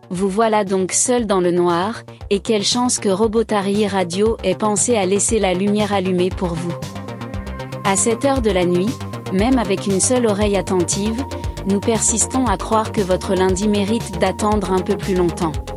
Vous voilà donc seul dans le noir, et quelle chance que Robotary Radio ait pensé à laisser la lumière allumée pour vous. À cette heure de la nuit, même avec une seule oreille attentive, nous persistons à croire que votre lundi mérite d'attendre un peu plus longtemps.